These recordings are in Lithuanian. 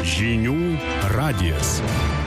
Žinių radijas.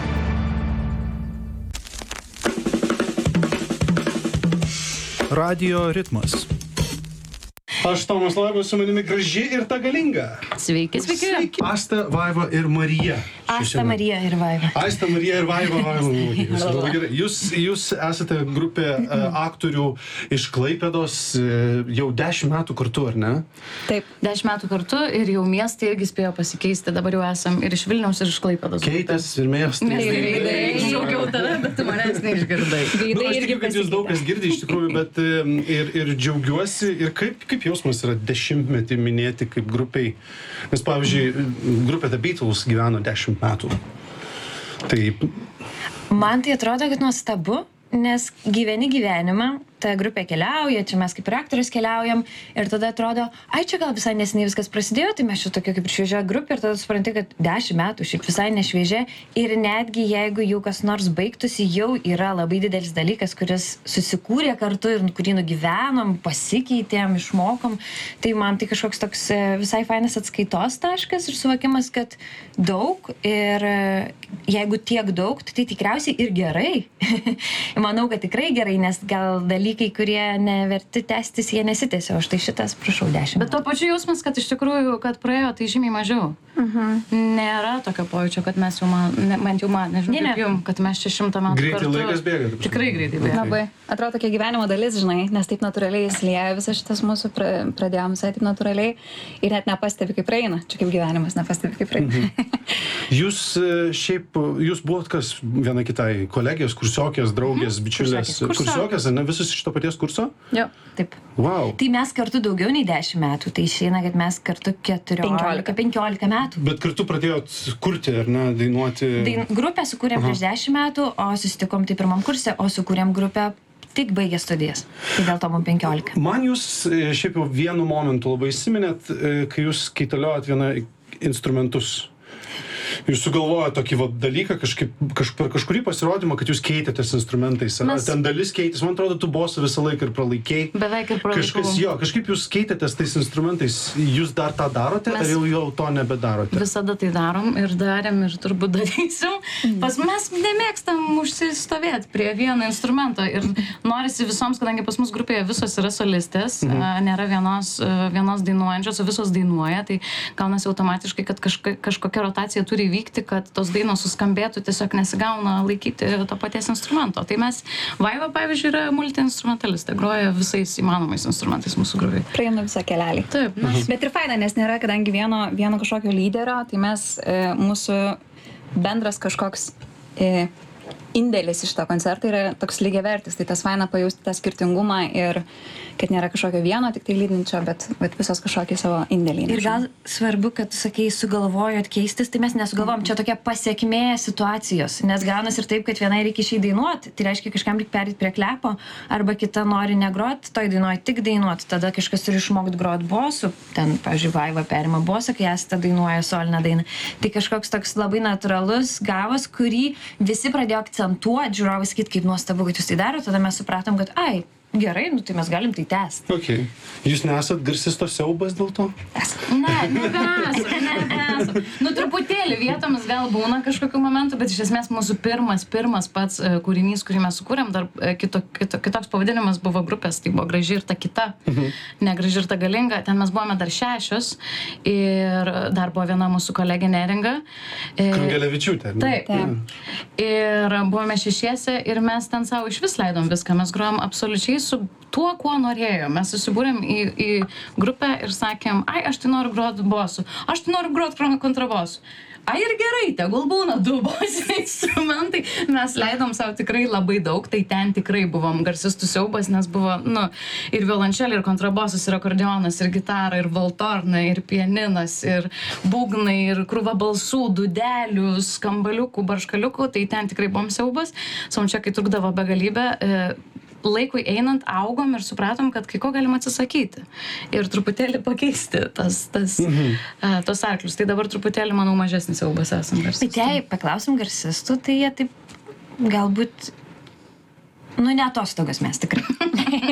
Radio ritmas. Aš Tomas Loibas, su manimi Graži ir ta galinga. Sveiki, sveiki. Sveiki. Asta, Vaiva ir Marija. Asta, Marija ir Vaiva. Asta, Marija ir Vaiva. Labai gerai. Jūs esate grupė aktorių iš Klaipėdos jau 10 metų kartu, ar ne? Taip, 10 metų kartu ir jau miestai irgi spėjo pasikeisti. Dabar jau esam ir iš Vilniaus, ir iš Klaipėdos. Keitės ir miestai. Iššaukiau tave, bet tu manęs neišgirdai. Aš tikiu, kad jūs daug kas girdi iš tikrųjų, bet ir džiaugiuosi. Ir kaip jausmas yra 10-metį minėti kaip grupiai? Nes, pavyzdžiui, grupė The Beatles gyveno 10 metų. Tai... Man tai atrodo, kad nuostabu, nes gyveni gyvenimą, ta grupė keliauja, čia mes kaip ir aktorius keliaujam ir tada atrodo, čia gal visai neseniai viskas prasidėjo, tai mes čia tokia kaip šviežia grupė ir tada supranti, kad 10 metų šiaip visai nešviežia ir netgi jeigu jau kas nors baigtųsi, jau yra labai didelis dalykas, kuris susikūrė kartu ir kurį nugyvenom, pasikeitėm, išmokom, tai man tai kažkoks toks visai fainas atskaitos taškas ir suvokimas, kad daug ir jeigu tiek daug, tai tikriausiai ir gerai. Manau, kad tikrai gerai, nes gal dalykai, kurie neverti tęstis, jie nesitęsia, o štai šitas, prašau, 10. Bet tuo pačiu jausmas, kad iš tikrųjų, kad praėjo, tai žymiai mažiau. Nėra tokio pojūčio, kad mes jau nežinau, kaip jum, kad mes čia 100 metų greitai kartu. Laikas bėga. Tikrai greitai bėga. Labai. Atrodo tokia gyvenimo dalis, žinai, nes taip natūraliai įsilieja visas šitas mūsų, pradėjom visai taip natūraliai ir net nepastebi, kaip praeina. Čia kaip gyvenimas, nepastebi, kaip praeina. Jūs buvot kas viena kitai kolegijos, kursiokės, draugės, bičiulės. Kursiokės, ar ne? Visus iš to paties kurso? Jo, taip. Wow. Tai mes kartu daugiau nei 10 metų, tai išeina, kad mes kartu 15 metų. Bet kartu pradėjot kurti, ar ne, dainuoti? Grupę sukūrėm prieš 10 metų, o susitikom tai pirmam kurse, o sukūrėm grupę tik baigę studijas. Tai dėl to mums 15. Man jūs šiaip jau vienu momentu labai įsiminėt, kai jūs kaitaliojat vieną instrumentus. Jūs sugalvojate tokį dalyką per kažkurį pasirodymą, kad jūs keitėtės instrumentais. Ten dalis keitės, man atrodo, tu bosą visą laiką ir pralaikėjai. Beveik ir pralaikau. Kažkaip jūs keitėtės tais instrumentais. Jūs dar tą darote, ar jau to nebedarote? Visada tai darom ir darėm ir turbūt darysim. Mes nemėgstam užsistovėti prie vieno instrumento ir norisi visoms, kadangi pas mus grupėje visos yra solistės, nėra vienos dainuojančios, o visos dainuoja, tai gaunasi automatiškai, kad kažkokia rotacija turi įvykti, kad tos dainos suskambėtų, tiesiog nesigauna laikyti to paties instrumento. Tai Vaiva, pavyzdžiui, yra multiinstrumentalistė, groja visais įmanomais instrumentais mūsų grupėje. Praeina visą kelelį. Taip. Bet ir faina, nes nėra, kadangi vieno kažkokio lyderio, tai mes, mūsų bendras kažkoks indėlis iš to koncerto yra toks lygiavertis, tai tas faina pajausti tą skirtingumą ir kad nėra kažkokio vieno, tik tai lydinčio, bet visos kažkokį savo indėlį. Ir gal svarbu, kad, sakei, sugalvojot keistis, tai mes nesugalvojom, čia tokia pasiekmė situacijos, nes gaunasi ir taip, kad vienai reikia išeiti dainuoti, tai reiškia kažkam reikia perėti prie klepo, arba kita nori negroti, toj dainuoji tik dainuoti, tada kažkas turi išmokti groti bosų, ten, pavyzdžiui, Vaiva perima bosą, kai esate dainuoja solinę dainą. Tai kažkoks toks labai natūralus gavas, kurį visi pradėjo akcentuoti, žiūrovai sakyti, kaip nuostabu, kad jūs tai daro, tada mes supratom, kad gerai, tai mes galim tai tęsti. Okay. Jūs nesat garsisto siaubas dėl to? Nesam. Truputėlį vietomis gal būna kažkokiu momentu, bet iš esmės mūsų pirmas pats kūrinys, kurį mes sukūrėm, dar kitoks pavadinimas buvo grupės, tai buvo Graži ir ta kita, ne Graži ir ta galinga, ten mes buvome dar 6 ir dar buvo viena mūsų kolegė Neringa. Krungelevičiūtė. Taip. Ir buvome 6 ir mes ten savo iš vis leidom viską, mes grojom absoliučiai su tuo, kuo norėjom. Mes susibūrėm į grupę ir sakėm, aš tai noriu groti bosu, aš tai noriu groti kontrabosu. Ir gerai, tegul būna 2 bosiniai instrumentai. Mes leidom savo tikrai labai daug, tai ten tikrai buvom garsistų siaubas, nes buvo, ir violončelė, ir kontrabosas, ir akordeonas, ir gitara, ir valtorna, ir pianinas, ir būgnai, ir krūva balsų, dudelių, skambaliukų, barškaliukų, tai ten tikrai buvom siaubas. Čia, kai trukdavo begalybę, laikui einant augom ir supratom, kad kai ko galim atsisakyti ir truputėlį pakeisti tos arklius. Tai dabar truputėlį, manau, mažesnis siaubas esam garsistų. Tai jei paklausim garsistų, tai jie taip galbūt, ne atostogas mes tikrai.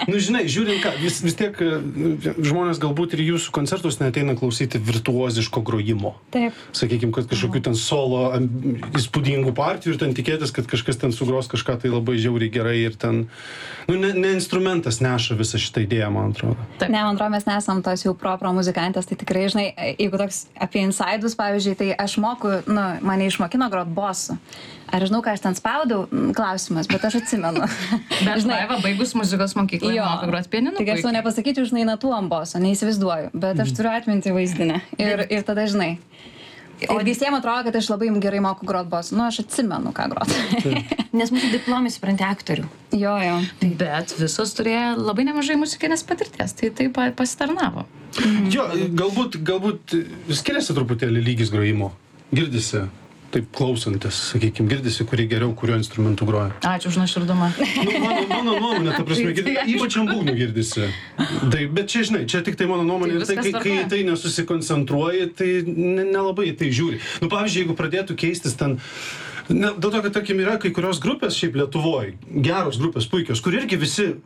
Nu, žinai, žiūrint, ką, vis tiek žmonės galbūt ir jūsų koncertus neateina klausyti virtuoziško grojimo. Taip. Sakykime, kad kažkokių ten solo įspūdingų partijų ir ten tikėtis, kad kažkas ten sugros kažką tai labai žiauriai gerai ir ten, nu, ne instrumentas neša visą šitą idėją, man atrodo. Ne, man atrodo, mes nesam tos jau pro muzikantės, tai tikrai, žinai, jeigu toks apie insidus, pavyzdžiui, tai aš moku, nu, mane išmokino grot bosu. Ar žinau, ką aš ten spaudau, klausimas, bet aš atsimenu. Bet žinai, baigus muzikos mokyklą, moka grot pianinu. Tik aš to nepasakyčiau, žinai, natuom boso, neįsivaizduoju, bet aš turiu atminti vaizdinę. Ir tada, žinai. O visiems atrodo, kad aš labai gerai moku grot bosu. Nu, aš atsimenu, ką grot. Nes mūsų diplomai supranti aktorių. Jo. Bet visos turėjo labai nemažai muzikinės patirties, tai pasitarnavo. Jo, galbūt skiriasi truputėlį lygis grojimo. Girdisi. Taip klausantis, sakykime, girdisi, kurį geriau, kuriuo instrumentu groja. Ačiū už nuoširdumą. Nu, mano nuomonė, ta prasme, ypač ant būgnų girdisi. Tai, bet čia, žinai, čia tik tai mano nuomonė, ir tai, kai tai nesusikoncentruoji, tai nelabai tai žiūri. Nu, pavyzdžiui, jeigu pradėtų keistis ten, dėl to, kad, tarkim, yra kai kurios grupės šiaip Lietuvoje, geros grupės, puikios, kur irgi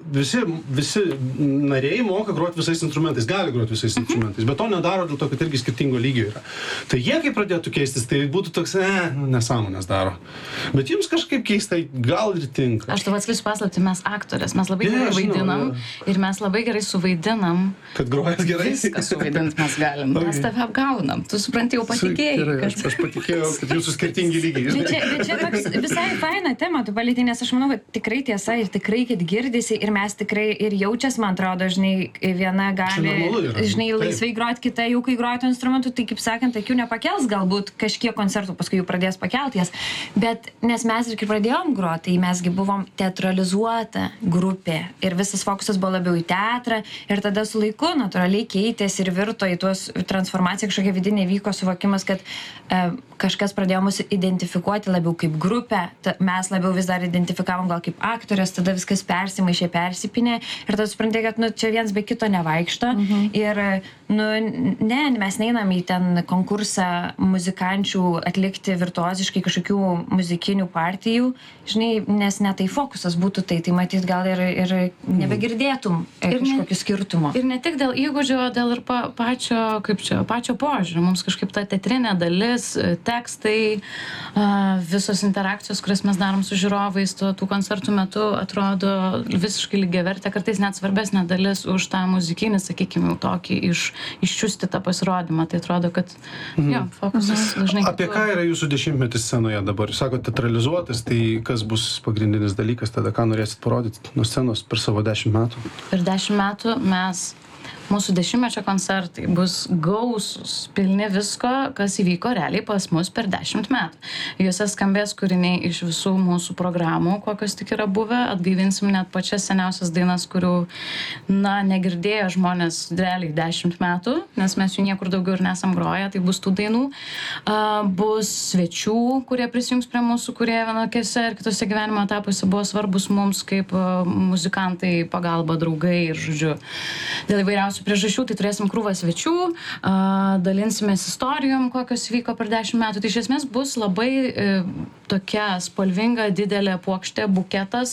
visi nariai moka groti visais instrumentais, gali groti visais instrumentais, bet to nedaro dėl to, kad irgi skirtingo lygio yra. Tai jie, kai pradėtų keistis, tai būtų toks, nesąmonės daro. Bet jums kažkaip keistai gal ir tinka. Aš tau atskleisiu paslaptį, mes aktorės, mes labai gerai vaidinam ir mes labai gerai suvaidinam. Kad grojas gerai? Viską suvaidinti mes galim. Mes tave apgaunam. Tu supranti, jau patikėjai. Aš patikėjau, kad jūsų skirtingi lygiai. Bet čia toks visai faina tema, tu palėtei, nes aš manau, kad tikrai tiesa ir tikrai, kad girdisi ir mes tikrai ir jaučias, man atrodo, žinai, viena gali, žinai, laisvai groti, kita jau kai groti instrumentų, tai kaip sakant, akių nepakels galbūt kažkiek koncertų, paskui jų pradės pakelti jas. Bet nes mes ir kai pradėjom groti, tai mesgi buvom teatralizuota grupė ir visas fokusas buvo labiau į teatrą ir tada su laiku natūraliai keitėsi ir virto į tuos transformaciją, kažkokia vidinė vyko suvokimas, kad kažkas pradėjo mus identifikuoti labiau kaip grupę, mes labiau vis dar identifikavom gal kaip aktorės, tada viskas persimaišė, persipinė ir tada suprantate, kad nu, čia viens be kito nevaikšto ir nu, ne, mes neinam į ten konkursą muzikančių atlikti virtuoziškai kažkokių muzikinių partijų, žinai, nes ne tai fokusas būtų tai matyt gal ir nebegirdėtum kažkokių skirtumų. Ir ne tik dėl įgūdžio, dėl ir pačio požiūrio. Mums kažkaip ta teatrinė dalis, tekstai, visos interakcijos, kurias mes darom su žiūrovais tų koncertų metu, atrodo visiškai lygiavertė, kartais net svarbesnė dalis už tą muzikinį, sakykime, tokį iščiustytą pasirodymą. Tai atrodo, kad fokusas dažnai... Apie ką yra jūsų 10-metis scenoje dabar? Sakote, teatralizuotas, tai kas bus pagrindinis dalykas tada, ką norėsit parodyti nuo scenos per savo 10 metų? Per 10 metų mūsų 10-mečio koncertai bus gausūs, pilni visko, kas įvyko realiai pas mus per 10 metų. Juose skambės kūriniai iš visų mūsų programų, kokios tik yra buvę, atgaivinsim net pačias seniausias dainas, kurių, negirdėjo žmonės realiai 10 metų, nes mes jų niekur daugiau ir nesam groję, tai bus tų dainų. Bus svečių, kurie prisijungs prie mūsų, kurie vienokiuose ir kitose gyvenimo etapuose buvo svarbus mums kaip muzikantai, pagalba, draugai ir žodžiu. Dėl įvairiausių priežasčių, tai turėsim krūvą svečių, dalinsimės istorijom, kokios vyko per 10 metų. Tai iš esmės bus labai tokia spalvinga, didelė puokštė, buketas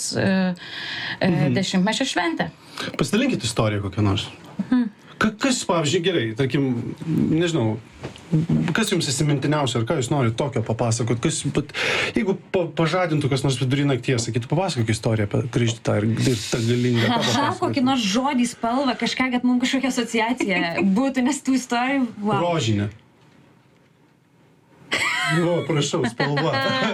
10-mečio šventė. Pasidalinkit istoriją kokią nors. Kas, pavyzdžiui, gerai, tarkim, nežinau, kas jums įsimintiniausia, ar ką jūs norite tokio papasakot? Jeigu pažadintų kas nors vidury nakties, sakytų, papasakok istoriją apie Krištitą ir tą galingą papasakot. Kokį nors žodį, spalvą, kažką, kad mums kažkokia asociacija būtų, nes tų istorijų... Wow. Rožinė. O, prašau, spalva.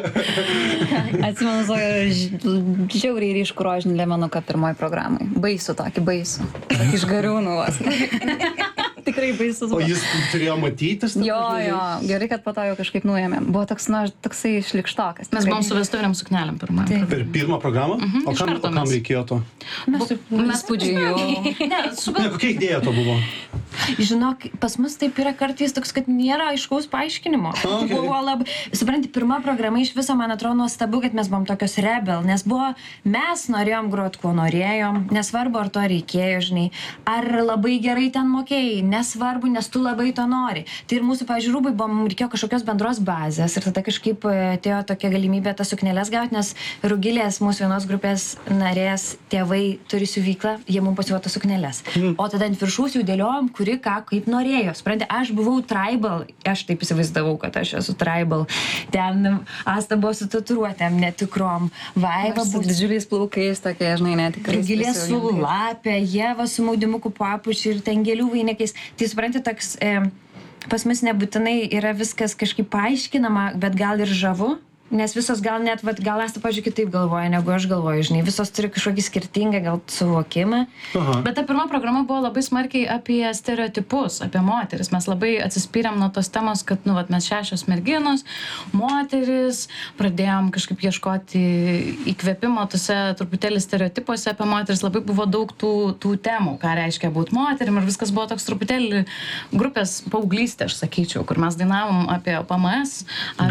Atsimenu, žiauriai ryškų rožinį lemonuką pirmoji programai. Baisų tokį, baisų. Tokį iš gariūnų vos. Tikrai baisus. O jis turėjo matytis? Jo, gerai, kad po to jau kažkaip nuėmėm. Buvo toksai šlikštokas. Mes buvom su vestuviniam suknelėm pirmąją. Per pirmą programą? O kam reikėjo to? Mes pudžiai. Kokia idėja to buvo? Žinok, pas mus taip yra kartais toks, kad nėra aiškaus paaiškinimo. Buvo labai, supranti, pirma programa iš viso, man atrodo, nuostabu, kad mes buvom tokios rebel, nes mes norėjom grot, kuo norėjom, nesvarbu, ar to reikėjo, žinai, ar labai gerai ten mokėjai, nesvarbu, nes tu labai to nori. Tai ir mūsų, pavyzdžiui, rūbai buvo, mums reikėjo kažkokios bendros bazės ir tada kažkaip atėjo tokia galimybė tas sukneles gauti, nes Rugilės mūsų vienos grupės narės tėvai turi siuvyklą, jie mums pasiuvo tas sukneles. O tada ant viršaus jau dėliojom, kuri ką kaip norėjo. Suprantate, aš buvau tribal, aš taip įsivaizdavau, kad aš esu tribal. Ten Asta buvo su tatuiruotėm netikrom, Vaiva Su buvo didžiuliais plaukais, tokie, žinai, netikrai. Rugilė su lapė, Ieva su maudimuku papučiu ir ten gėlių vainikais. Tai suprantate, toks pas mus nebūtinai yra viskas kažkaip paaiškinama, bet gal ir žavu. Nes visos gal net, gal Asta, pažiūrėk, kitaip galvoja, negu aš galvoju, žinai, visos turi kažkokį skirtingą gal suvokimą. Bet ta pirma programa buvo labai smarkiai apie stereotipus, apie moteris. Mes labai atsispyrėm nuo tos temos, kad, mes 6 merginos, moteris, pradėjom kažkaip ieškoti įkvėpimo tose truputėlį stereotipuose apie moteris. Labai buvo daug tų temų, ką reiškia būti moterim ir viskas buvo toks truputėlį grupės paauglystė, aš sakyčiau, kur mes dainavom apie PMS,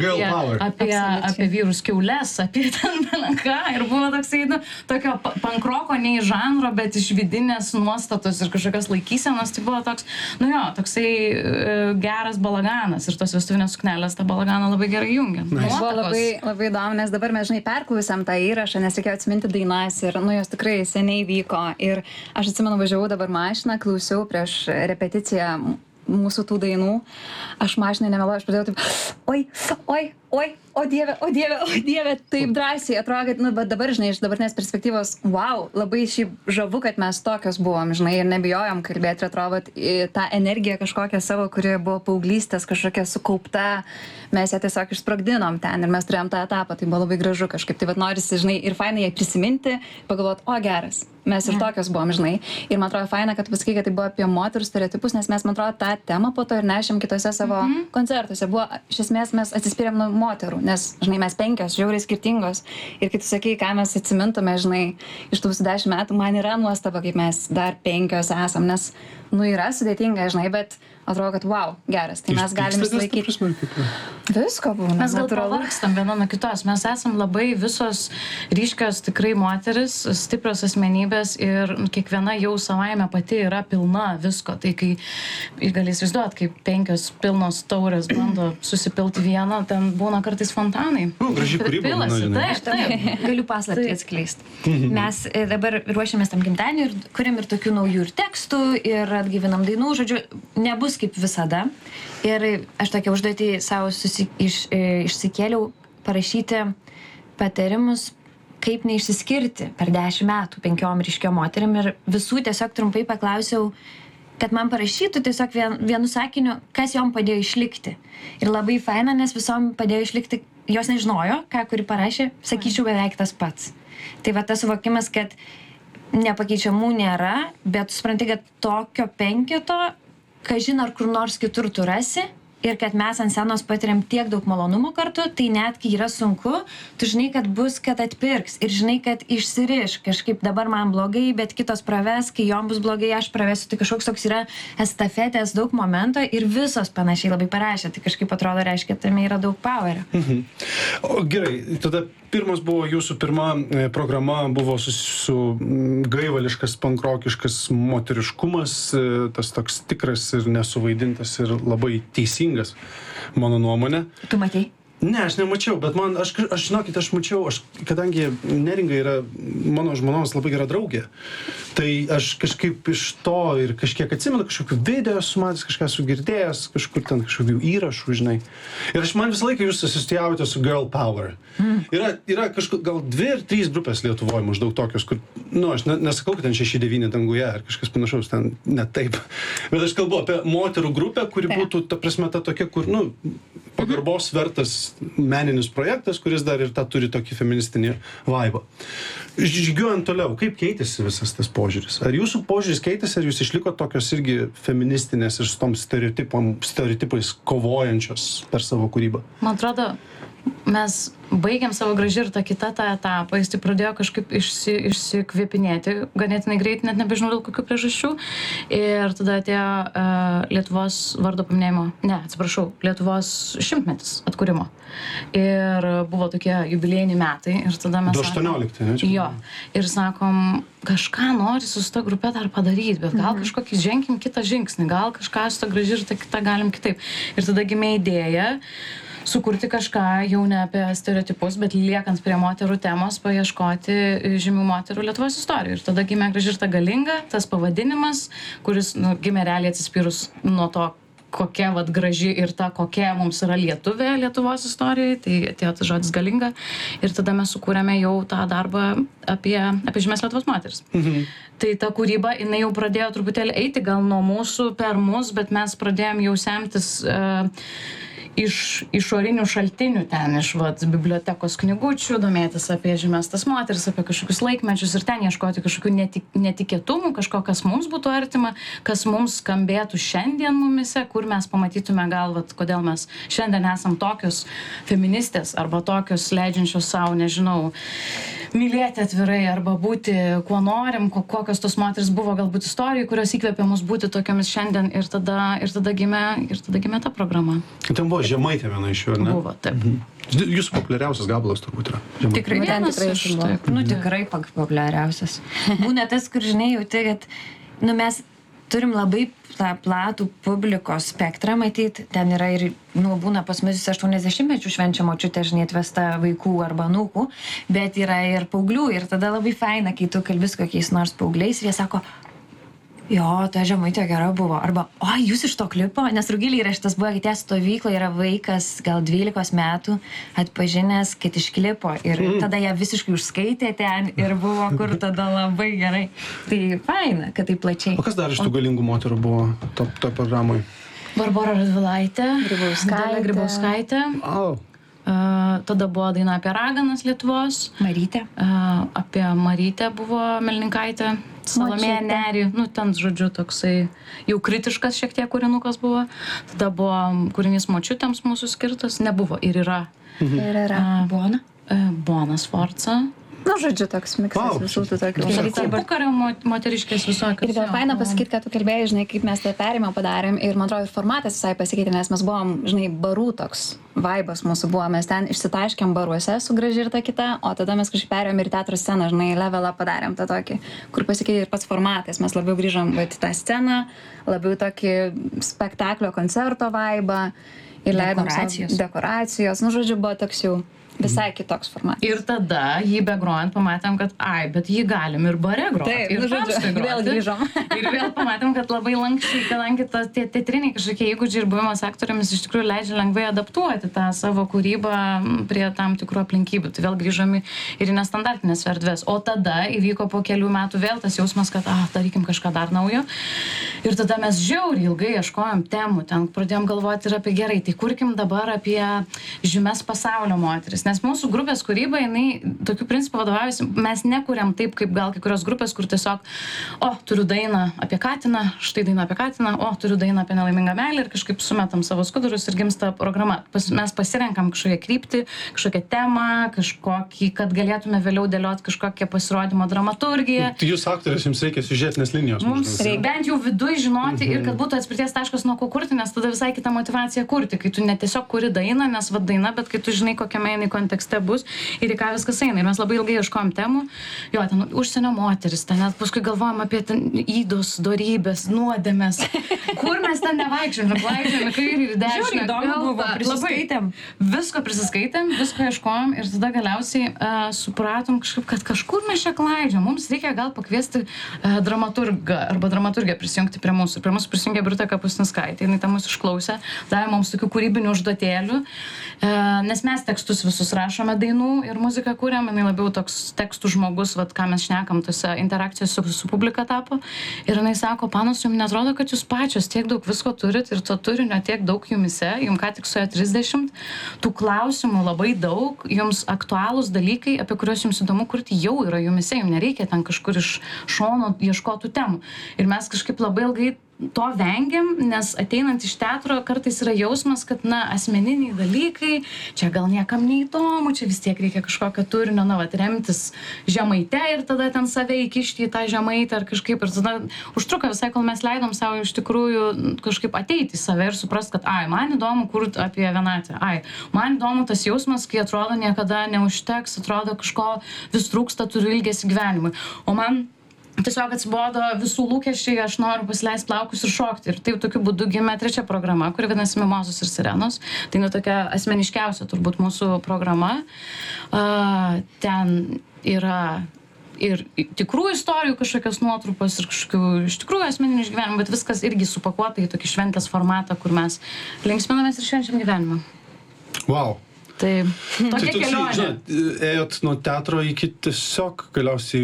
apie vyrus kiaules, apie ten ką. Ir buvo toksai, tokio pankroko ne iš žanro, bet iš vidinės nuostatos ir kažkokios laikysenos. Tai buvo toks, toksai geras balaganas. Ir tos vestuvinės suknelės tą balaganą labai gerai jungia. Buvo labai įdomu, nes dabar mes, žinai, perklausėm tą įrašą, nes reikėjo atsiminti dainas ir, jos tikrai seniai vyko. Ir aš atsimenu, važiavau dabar mašiną, klausiau prieš repeticiją mūsų tų dainų. Aš mašinai nemeluoju, aš pradėjau taip, o dieve, taip drąsiai atrodo, kad, bet dabar, žinai, iš dabartinės perspektyvos, labai šiaip žavu, kad mes tokios buvom, žinai, ir nebijojom kalbėti, atrodo, tą energiją kažkokią savo, kuri buvo paauglystės, kažkokia sukaupta, mes ją tiesiog išsprogdinom ten ir mes turėjom tą etapą, tai buvo labai gražu kažkaip, tai norisi, žinai, ir fainai ją prisiminti, pagalvoti, geras, mes ir tokios buvom, žinai, ir man atrodo faina, kad pasakai, kad tai buvo apie moterų stereotipus, nes mes, man atrodo, tą temą po to ir nešėm kitose savo koncertuose, buvo, iš esmės mes atsispyrėm nuo moterų, nes, žinai, mes 5 žiauriai skirtingos ir kai tu sakai, ką mes atsimintume, žinai, iš tų 10 metų, man yra nuostaba, kaip mes dar 5 esam, nes, yra sudėtinga, žinai, bet atrodo, kad geras, tai mes galim išlaikyti. Visko būna. Mes gal pavargstam viena nuo kitos. Mes esam labai visos ryškios tikrai moteris, stiprios asmenybės ir kiekviena jau savaime pati yra pilna visko. Tai kai gali įsivaizduoti, kaip 5 pilnos taurės bando susipilti vieną, ten būna kartais fontanai. Graži kūryba. Taip. Galiu paslaptį atskleisti. Mes dabar ruošiamės tam gimtadieniui ir kuriam ir tokių naujų ir tekstų, ir atgyvinam dainų, žodžiu, nebus kaip visada. Ir aš tokią užduotį savo išsikėliau parašyti patarimus, kaip neišsiskirti per 10 metų 5 ryškiom moterim. Ir visų tiesiog trumpai paklausiau, kad man parašytų tiesiog vienu sakiniu, kas jom padėjo išlikti. Ir labai faina, nes visom padėjo išlikti, jos nežinojo, ką kuri parašė, sakyčiau beveik tas pats. Tai va tas suvokimas, kad nepakeičiamų nėra, bet supranti, kad tokio 5, kažin ar kur nors kitur tu rasi ir kad mes ant scenos patiriam tiek daug malonumo kartu, tai net kai yra sunku, tu žinai, kad bus, kad atpirks ir žinai, kad išsiriš. Kažkaip dabar man blogai, bet kitos praves, kai jom bus blogai, aš pravesiu. Tai kažkoks toks yra estafetės daug momento ir visos panašiai labai parašė. Tai kažkaip atrodo, reiškia, tame yra daug powerio. O gerai, tada pirmas buvo jūsų pirma programa, buvo su gaivališkas, pankrokiškas moteriškumas, tas toks tikras ir nesuvaidintas ir labai teisingas, mano nuomonė. Tu matei? Ne, aš nemačiau, bet aš žinokit, aš mačiau, kadangi Neringa yra mano žmonos labai gera draugė, tai aš kažkaip iš to ir kažkiek atsimenu, kažkokių video sumatęs, kažką sugirdėjęs, kažkur ten kažkokių įrašų, žinai. Ir man visą laiką jūs asistijavote su Girl Power. Yra kažkur gal 2 ar 3 grupės Lietuvoje maždaug tokios, kur, aš nesakau, kad ten 6-9 danguje ar kažkas panašaus, ten ne taip. Bet aš kalbu apie moterų grupę, kuri būtų, ta prasme, ta tokia, kur, pagarbos vertas meninis projektas, kuris dar ir tą turi tokį feministinį vaibą. Žygiuojant toliau, kaip keitėsi visas tas požiūris? Ar jūsų požiūris keitėsi, ar jūs išliko tokios irgi feministinės ir su tom stereotipais kovojančios per savo kūrybą? Man atrodo, mes baigėm savo Graži ir ta kita tą etapą, jis tai pradėjo kažkaip išsikvėpinėti ganėtinai greit, net nebežinau dėl kokių priežasčių. Ir tada atėjo Lietuvos vardo paminėjimo, Lietuvos 100-metis atkūrimo. Ir buvo tokie jubiliejiniai metai ir tada mes 18, ne? Jo. Ir sakom, kažką nori su ta grupė dar padaryti, bet gal kažkokį ženkim kitą žingsnį, gal kažką su ta Graži ir ta kita galim kitaip. Ir tada gimė idėja sukurti kažką jau ne apie stereotipus, bet liekant prie moterų temos, paieškoti žymių moterų Lietuvos istorijų. Ir tada gimė Graži ir ta galinga, tas pavadinimas, kuris gimė realiai atsispyrus nuo to, kokia graži ir ta, kokia mums yra lietuvė Lietuvos istorijai, tai atėjo tas žodis galinga. Ir tada mes sukūrėme jau tą darbą apie žymes Lietuvos moteris. Tai ta kūryba, jinai jau pradėjo truputėlį eiti, gal nuo mūsų per mus, bet mes pradėjom jau semtis iš išorinių šaltinių ten, iš bibliotekos knygučių, domėtis apie žymes tas moteris, apie kažkokius laikmečius ir ten ieškoti kažkokių netikėtumų, kažko, kas mums būtų artima, kas mums skambėtų šiandien mumise, kur mes pamatytume gal, kodėl mes šiandien esam tokios feministės arba tokios leidžiančios savo, nežinau, mylėti atvirai arba būti kuo norim, kokios tos moteris buvo galbūt istorijų, kurios įkvėpė mus būti tokiamis šiandien ir tada gimė ta programa. Ten buvo Žemaitė viena iš jų, ar ne? Buvo, taip. Jūsų populiariausias gabalas turbūt yra. Žemaitė. Tikrai vienas iš taip. Tikrai populiariausias. Būna tas, kur žinai, jauti, kad mes turim labai tą platų publikos spektrą matyti. Ten yra ir, būna pas mus 80-mečių švenčia močiutė, žinai, atvesta vaikų arba anūkų, bet yra ir paauglių. Ir tada labai faina, kai tu kalbis kokiais nors paaugliais ir jie sako, jo, ta Žemaitė gera buvo. Arba, jūs iš to klipo? Nes Rugilė yra šitas buvo, kai stovykloje yra vaikas, gal 12 metų, atpažinęs, kad iš klipo. Ir tada ją visiškai užskaitė ten ir buvo, kur tada labai gerai. Tai faina, kad tai plačiai. O kas dar iš tų galingų moterų buvo to programoje? Barbora Radvilaitė, Grybauskaitė. Grybauskaitė. Tada buvo daina apie raganas Lietuvos. Marytė. Apie Marytę buvo Melninkaitė. Salomėja Nėrį, ten, žodžiu, toksai jau kritiškas šiek tiek kūrinukas buvo. Tada buvo kūrinys močiutėms mūsų skirtas, nebuvo ir yra. Ir yra. Bona? Bona Sforca. Žodžiu, toks miksas visų tų tokių. Tarpukario moteriškės visokios. Ir gal faina pasakyti, kad tu kalbėjai, žinai, kaip mes tą perimą padarėm ir man atrodo, formatas visai pasikeitė, nes mes buvom, žinai, barų toks vaibas mūsų buvo, mes ten išsitaškėm baruose su Graži ir ta kita, o tada mes kažkaip perėjom ir teatro sceną, žinai, levelą padarėm tą tokį, kur pasikeitė ir pats formatas, mes labiau grįžom į tą sceną, labiau tokį spektaklio koncerto vaibą ir leidom dekoracijos, žodžiu, buvo toks jau visai kitoks formatas. Ir tada jį begrojant pamatėm, kad bet jį galim ir bare groti. Taip, ir žodžiu, vėl grįžom. Ir vėl pamatėm, kad labai lankščiai, kadangi tie teatriniai kažkokie įgūdžiai ir buvimas aktoriamis iš tikrųjų leidžia lengvai adaptuoti tą savo kūrybą prie tam tikrų aplinkybių. Tai vėl grįžom ir į nestandartinės erdvės. O tada įvyko po kelių metų vėl tas jausmas, kad darykim kažką dar naujo. Ir tada mes žiauriai ilgai ieškojom temų, ten pradėjom galvoti ir apie gerai, tai kurkim dabar apie žymes pasaulio moteris. Nes mūsų grupės kūryba, jinai tokiu principu vadovaujasi, mes nekuriam taip, kaip gal kai kurios grupės, kur tiesiog, turiu dainą apie Katiną, štai daina apie Katiną, turiu dainą apie nelaimingą meilę ir kažkaip sumetam savo skudurus ir gimsta programa. Mes pasirenkam kažkokią kryptį, kažkokią temą, kažkokį, kad galėtume vėliau dėlioti kažkokią pasirodymo dramaturgiją. Tai jūs aktorės, jums reikia siužetinės linijos. Mums reikia bent jau viduj žinoti ir kad būtų atspirties taškas nuo ko kurti, nes tada visai kita motyvacija kurti, kai tu ne tiesiog kuri dainą, nes daina, bet kai tu žinai, kokiame jinai kontekste bus ir į ką viskas eina. Ir mes labai ilgai ieškojom temų. Jo, ten užsienio moteris, ten net paskui galvojom apie įdos, dorybės, nuodėmės. Kur mes ten nevaikščiom, vaikščiom į kairį ir dešinę. Žiūrėjau, įdomu buvo, prisiskaitėm. Visko prisiskaitėm, visko ieškojom ir tada galiausiai supratom kažkaip, kad kažkur mes čia klaidžiam. Mums reikia gal pakviesti dramaturgą arba dramaturgę prisijungti prie mūsų. Prie mūsų prisijungė Birutė Kapustinskaitė, jinai tą mūsų išklausė, davė mums tokių kūrybinių užduotėlių, nes mes tekstus visus rašome dainų ir muziką kūrėm, jinai labiau toks tekstų žmogus, ką mes šnekam, tose interakcijose su publika tapo. Ir jinai sako, panos, jums netrodo, kad jūs pačios tiek daug visko turit ir to turinio tiek daug jumise, jums ką tik suėjo 30, tų klausimų labai daug, jums aktualūs dalykai, apie kuriuos jums įdomu kurti, jau yra jumise, jums nereikia ten kažkur iš šono ieškotų temų. Ir mes kažkaip labai ilgai to vengiam, nes ateinant iš teatro kartais yra jausmas, kad, asmeniniai dalykai, čia gal niekam neįdomu, čia vis tiek reikia kažkokio turinio, remtis Žemaite ir tada ten save įkišti į tą Žemaitę ar kažkaip. Ir tada užtruko visai, kol mes leidom savo iš tikrųjų kažkaip ateiti į save ir suprast, kad man įdomu kurti apie vienatvę. Man įdomu tas jausmas, kai atrodo niekada neužteks, atrodo kažko vis trūksta, turiu ilgesį gyvenimui. O man tiesiog atsibodo visų lūkesčiai, aš noriu pasileisti plaukus ir šokti. Ir taip tokiu būdu gimė trečia programa, kuri vadinasi Mimozos ir Sirenos. Tai tokia asmeniškiausia turbūt mūsų programa. Ten yra ir tikrų istorijų kažkokios nuotrupos ir kažkokių iš tikrųjų asmeninių išgyvenimų, bet viskas irgi supakuota į tokį šventės formatą, kur mes linksminamės ir švenčiam gyvenimą. Wow. Tai tokia kelionė. Ėjot nuo teatro iki tiesiog galiausiai,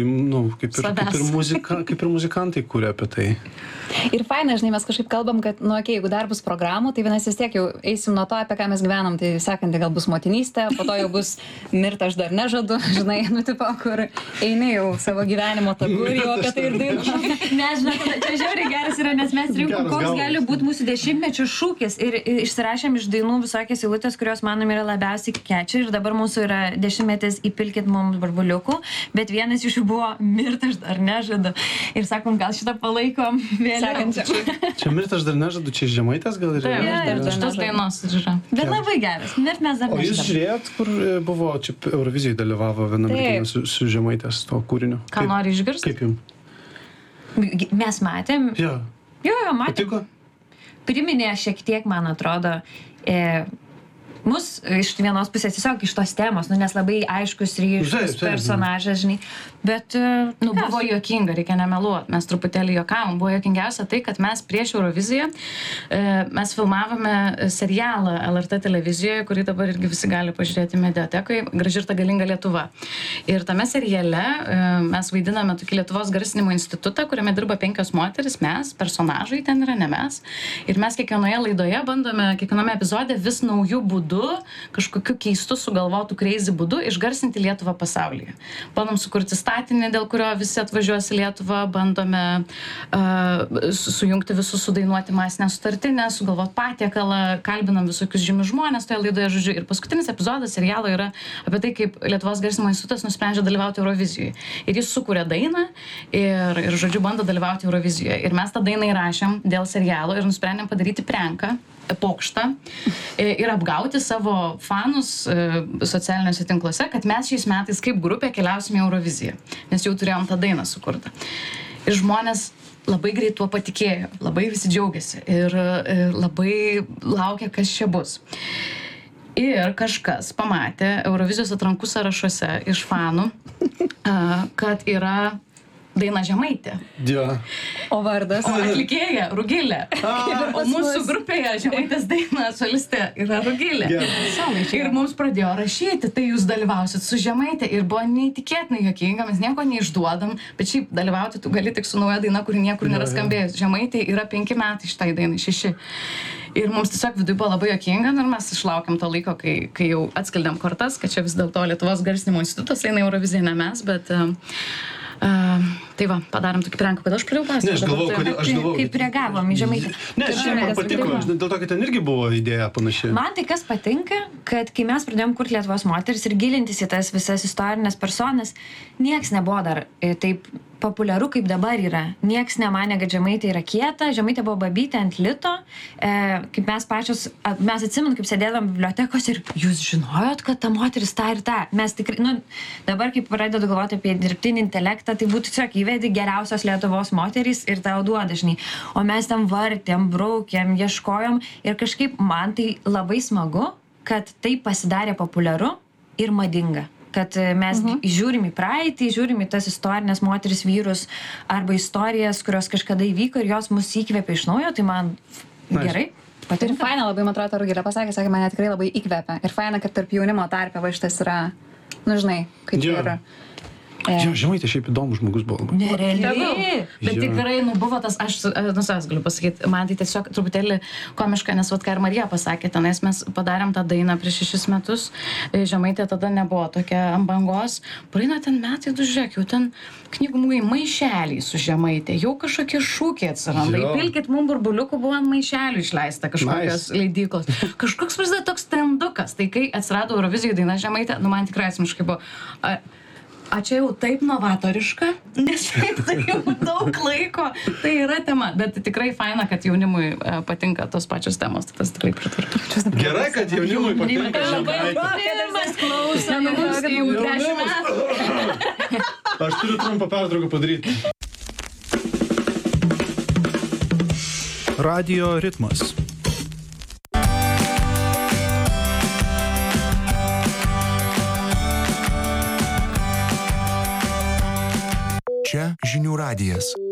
kaip ir muzikantai kūrė apie tai. Ir faina, žinai, mes kažkaip kalbam, kad, jeigu dar bus programų, tai vienas vis tiek jau eisim nuo to, apie ką mes gyvenam, tai sekanti gal bus motinystė, po to jau bus mirta aš dar nežadu, žinai, kur eini jau savo gyvenimo taku ir jau apie tai ir dainuoji. Mes, žinai, čia žiauriai geras yra, nes mes rinkom, koks gali būti mūsų 10-mečio šūkis ir išsirašėm iš dainų visokias eilutės, kurios manom yra labiausiai keči ir dabar mūsų yra 10-metis įpilkit mums barbuliukų, bet vienas iš jų buvo mirta aš dar nežadu. Ir sakom, gal šitą palaikom vėliau. Čia mirta aš dar nežadu, čia Žemaitės gal ir yra. Šitas dainos yra. Bet labai geras, mirt mes dar nežadam. O jūs žiūrėjot, kur buvo, čia Eurovizijai dalyvavo viena mergina su Žemaitės to kūriniu? Ką nori išgirsti? Kaip jums? Mes matėm. Jo, matėm. patiko? Priminė šiek tiek, man atrodo, mus iš vienos pusės tiesiog iš tos temos, nes labai aiškus ryškus personažas, žinai, bet... buvo juokinga, reikia nemeluoti, mes truputėlį juokavom, buvo juokingiausia tai, kad mes prieš Euroviziją, mes filmavome serialą LRT televizijoje, kurį dabar irgi visi gali pažiūrėti mediatekoje, Graži ir ta galinga Lietuva. Ir tame seriale mes vaidiname tokį Lietuvos garsinimo institutą, kuriame dirba 5 moteris, mes, personažai ten yra, ne mes. Ir mes kiekvienoje laidoje bandome, kiekviename epizode vis naujų būdų, kažkokiu keistu sugalvotų crazy būdu išgarsinti Lietuvą pasaulyje. Bandom sukurti statinį, dėl kurio visi atvažiuos į Lietuvą, bandome sujungti visus, sudainuoti masinę sutartinę, sugalvoti patiekalą, kalbinam visokius žymius žmonės toje laidoje, žodžiu. Ir paskutinis epizodas serialo yra apie tai, kaip Lietuvos garsinimo institutas nusprendžia dalyvauti Eurovizijoje. Ir jis sukūrė dainą ir žodžiu, bando dalyvauti Eurovizijoje. Ir mes tą dainą įrašėm dėl serialo ir nusprendėm padaryti pranką, pokštą ir apgauti savo fanus socialiniuose tinkluose, kad mes šiais metais kaip grupė keliausime į Euroviziją, nes jau turėjom tą dainą sukurtą. Ir žmonės labai greit tuo patikėjo, labai visi džiaugiasi ir labai laukia, kas čia bus. Ir kažkas pamatė Eurovizijos atrankų sąrašuose iš fanų, kad yra daina Žemaitė. Ja. O vardas? O atlikėja Rugilė. O mūsų grupėje Žemaitės daina solistė yra Rugilė. Ir mums pradėjo rašyti, tai jūs dalyvausit su Žemaitė. Ir buvo neįtikėtinai juokinga, mes nieko neišduodam, bet šiaip dalyvauti tu gali tik su nauja daina, kuri niekur nėra skambėjus. Žemaitė yra 5 metai šitai dainai, 6. Ir mums tiesiog viduje buvo labai juokinga, ir mes išlaukėm to laiko, kai jau atskleidėm kortas, kad čia vis dėlto Lietuvos garsinimo institutas eina į Euroviziją, ne mes, bet... tai va, padarėm tokį pranką, kad aš pradėjau pasakoti. Ne, aš galvoju, kaip reagavom į Žemaitę. Ne, šiaip man patiko, dėl to, kad ten irgi buvo idėja panašiai. Man tai kas patinka, kad kai mes pradėjom kurti Lietuvos moteris ir gilintis į tas visas istorinės personas, nieks nebuvo dar taip populiaru, kaip dabar yra. Nieks nemanė, kad Žemaitė yra kieta, Žemaitė buvo babytė ant lito, kaip mes pačios, mes atsimenu, kaip sėdėdam bibliotekos ir jūs žinojot, kad ta moteris ta ir ta. Mes tikrai, dabar kaip pradedu galvoti apie dirbtinį intelektą, tai būtų tiesiog įvedi geriausios Lietuvos moterys ir tau duoda, žinai. O mes ten vartėm, braukėm, ieškojom ir kažkaip man tai labai smagu, kad tai pasidarė populiaru ir madinga. Kad mes žiūrim į praeitį, žiūrim į tas istorinės moteris, vyrus arba istorijas, kurios kažkada įvyko ir jos mus įkvėpia iš naujo, tai man gerai. Ir faina labai, man atrodo, Rugilė pasakė, mane tikrai labai įkvėpia. Ir faina, kad tarp jaunimo tarpe va šitas yra, žinai, kaip yra. Žemaitė šiaip įdomus žmogus buvo labai. Nerealiai. Bet tikrai, buvo tas, aš savęs galiu pasakyti, man tai tiesiog truputėlį komiška, nes vat ką ir Marija pasakė, tenais mes padarėm tą dainą prieš 6 metus, Žemaitė tada nebuvo tokia ant bangos, praeina ten metai, tu žiūrėk, jau ten knygų mugėj maišeliai su Žemaitė, jau kažkokie šūkiai atsiranda, įpilkit mum burbuliukų, buvo ant maišelių išleista kažkokios leidyklos. Kažkoks prasideda toks trendukas, tai kai atsirado Eurovizijoje daina Žemaitė, man tikrai asmeniškai buvo... A čia jau taip novatoriška, nes šiaip tai jau daug laiko, tai yra tema, bet tikrai faina, kad jaunimui patinka tos pačios temos, tai tas tikrai pritariu. Gerai, kad jaunimui patinka Žemaitė. Pirmas klausimas, jau 10 metų. Aš turiu trumpą pertrauką padaryti. Radio ritmas. Čia Žinių radijas.